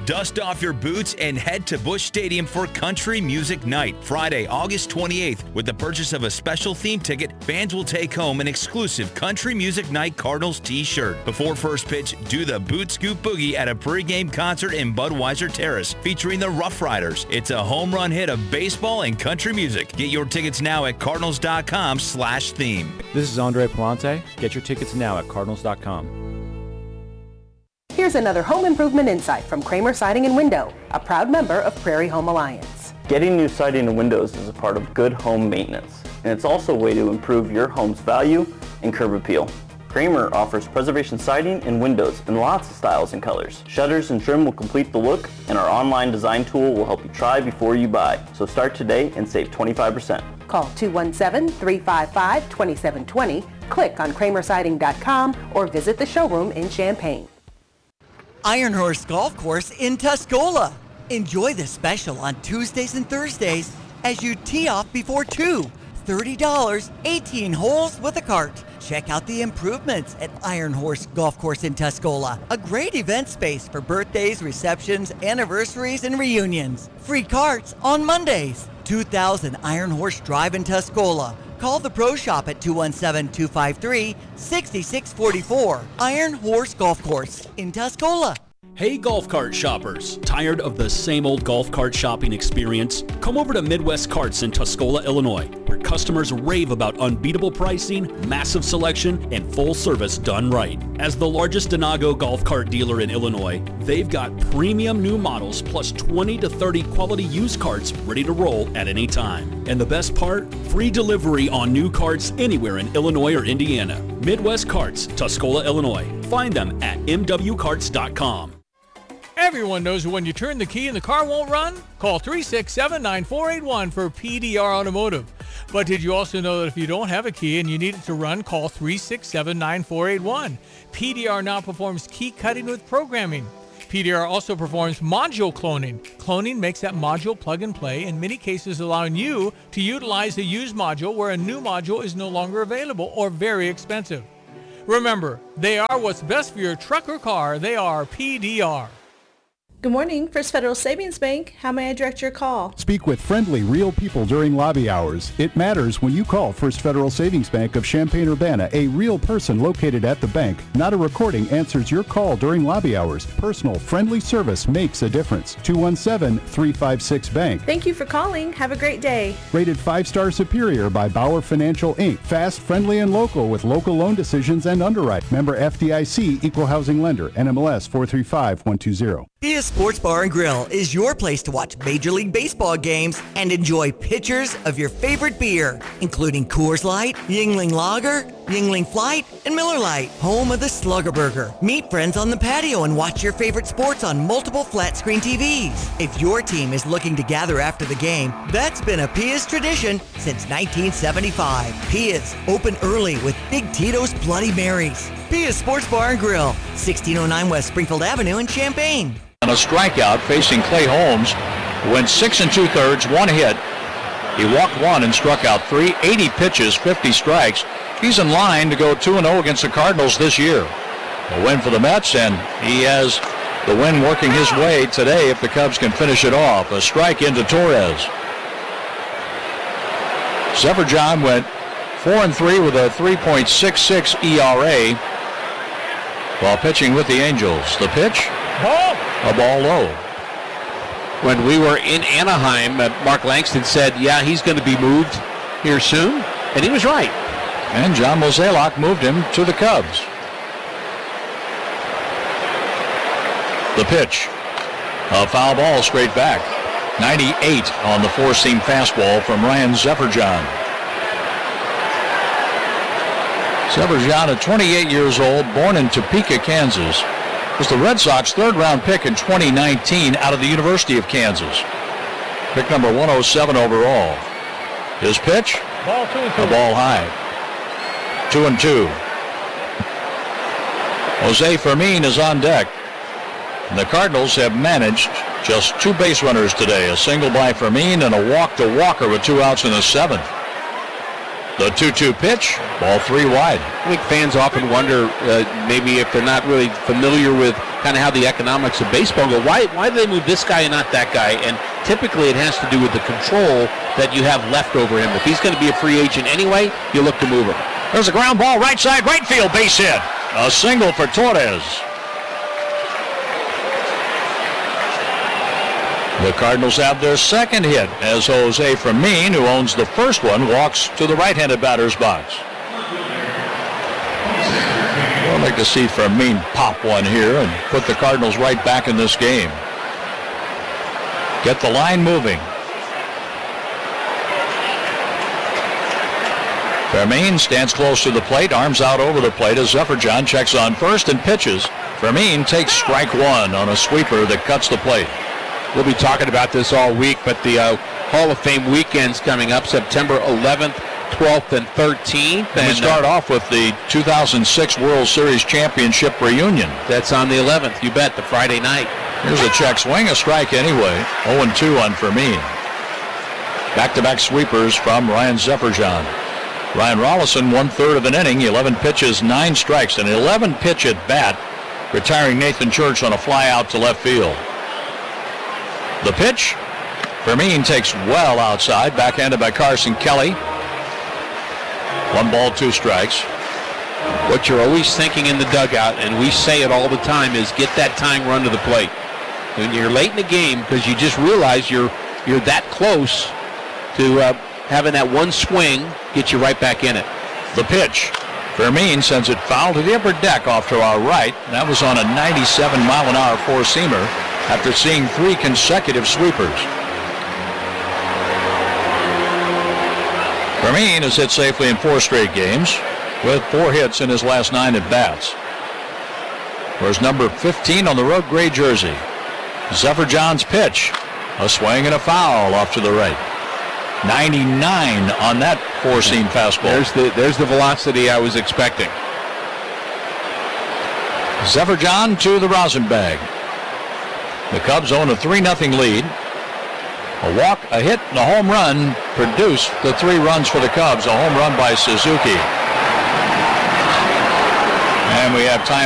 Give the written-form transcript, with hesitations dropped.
Dust off your boots and head to Busch Stadium for Country Music Night, Friday, August 28th. With the purchase of a special theme ticket, fans will take home an exclusive Country Music Night Cardinals t-shirt. Before first pitch, do the Boot Scoop Boogie at a pregame concert in Budweiser Terrace, featuring the Rough Riders. It's a home run hit of baseball and country music. Get your tickets now at cardinals.com/theme. This is Andre Palante. Get your tickets now at cardinals.com. Here's another home improvement insight from Kramer Siding and Window, a proud member of Prairie Home Alliance. Getting new siding and windows is a part of good home maintenance, and it's also a way to improve your home's value and curb appeal. Kramer offers preservation siding and windows in lots of styles and colors. Shutters and trim will complete the look, and our online design tool will help you try before you buy. So start today and save 25%. Call 217-355-2720, click on kramersiding.com, or visit the showroom in Champaign. Iron Horse Golf Course in Tuscola. Enjoy the special on Tuesdays and Thursdays as you tee off before 2. $30, 18 holes with a cart. Check out the improvements at Iron Horse Golf Course in Tuscola. A great event space for birthdays, receptions, anniversaries, and reunions. Free carts on Mondays. 2000 Iron Horse Drive in Tuscola. Call the Pro Shop at 217-253-6644. Iron Horse Golf Course in Tuscola. Hey golf cart shoppers, tired of the same old golf cart shopping experience? Come over to Midwest Carts in Tuscola, Illinois, where customers rave about unbeatable pricing, massive selection, and full service done right. As the largest Denago golf cart dealer in Illinois, they've got premium new models plus 20 to 30 quality used carts ready to roll at any time. And the best part? Free delivery on new carts anywhere in Illinois or Indiana. Midwest Carts, Tuscola, Illinois. Find them at mwcarts.com. Everyone knows when you turn the key and the car won't run? Call 367-9481 for PDR Automotive. But did you also know that if you don't have a key and you need it to run, call 367-9481. PDR now performs key cutting with programming. PDR also performs module cloning. Cloning makes that module plug and play, in many cases allowing you to utilize a used module where a new module is no longer available or very expensive. Remember, they are what's best for your truck or car. They are PDR. Good morning, First Federal Savings Bank. How may I direct your call? Speak with friendly, real people during lobby hours. It matters when you call First Federal Savings Bank of Champaign-Urbana. A real person located at the bank, not a recording, answers your call during lobby hours. Personal, friendly service makes a difference. 217-356-BANK. Thank you for calling. Have a great day. Rated 5-star superior by Bauer Financial, Inc. Fast, friendly, and local with local loan decisions and underwrite. Member FDIC, Equal Housing Lender, NMLS 435120. Pia Sports Bar and Grill is your place to watch Major League Baseball games and enjoy pitchers of your favorite beer, including Coors Light, Yuengling Lager, Yuengling Flight, and Miller Lite. Home of the Slugger Burger. Meet friends on the patio and watch your favorite sports on multiple flat screen TVs. If your team is looking to gather after the game, that's been a Pia's tradition since 1975. Pia's open early with Big Tito's Bloody Marys. Pia's Sports Bar and Grill, 1609 West Springfield Avenue in Champaign. On a strikeout facing Clay Holmes, went 6 2/3, one hit. He walked one and struck out 3, 80 pitches, 50 strikes. He's in line to go 2-0 against the Cardinals this year. A win for the Mets, and he has the win working his way today if the Cubs can finish it off. A strike into Torres. Severjohn went 4-3 with a 3.66 ERA while pitching with the Angels. The pitch? A ball low. When we were in Anaheim, Mark Langston said, yeah, he's going to be moved here soon. And he was right. And John Mozeliak moved him to the Cubs. The pitch. A foul ball straight back. 98 on the four-seam fastball from Ryan Severjohn. Severjohn, at 28 years old, born in Topeka, Kansas, was the Red Sox third-round pick in 2019 out of the University of Kansas. Pick number 107 overall. His pitch? Ball 2-2. A ball high. 2-2. Jose Fermin is on deck. And the Cardinals have managed just 2 base runners today. A single by Fermin and a walk to Walker with 2 outs in the 7th. The 2-2 pitch, ball 3 wide. I think fans often wonder, maybe if they're not really familiar with kind of how the economics of baseball go, why do they move this guy and not that guy? And typically it has to do with the control that you have left over him. If he's going to be a free agent anyway, you look to move him. There's a ground ball, right side, right field, base hit. A single for Torres. The Cardinals have their second hit as Jose Fermin, who owns the first one, walks to the right-handed batter's box. I'd like to see Fermin pop one here and put the Cardinals right back in this game. Get the line moving. Fermin stands close to the plate, arms out over the plate as Zephyr-John checks on first and pitches. Fermin takes strike one on a sweeper that cuts the plate. We'll be talking about this all week, but the Hall of Fame weekend's coming up September 11th, 12th, and 13th. And we start off with the 2006 World Series Championship reunion. That's on the 11th, you bet, the Friday night. Here's a check swing, a strike anyway. 0-2 on Fermin. Back-to-back sweepers from Ryan Zephyr-John. Ryan Rollison, 1/3 of an inning, 11 pitches, 9 strikes, an 11-pitch at bat, retiring Nathan Church on a fly out to left field. The pitch, Fermin takes well outside, backhanded by Carson Kelly. 1 ball, 2 strikes. What you're always thinking in the dugout, and we say it all the time, is get that tying run to the plate. When you're late in the game, because you just realize you're that close to having that one swing, get you right back in it. The pitch, Fermin sends it foul to the upper deck off to our right. That was on a 97-mile-an-hour four-seamer after seeing 3 consecutive sweepers. Fermin has hit safely in 4 straight games with 4 hits in his last 9 at-bats. Wears number 15 on the road gray jersey. Zephyr-John's pitch, a swing and a foul off to the right. 99 on that four-seam fastball. There's the velocity I was expecting. Zephyr-John to the rosin bag. The Cubs own a 3-0 lead. A walk, a hit, and a home run produced the 3 runs for the Cubs. A home run by Suzuki. And we have time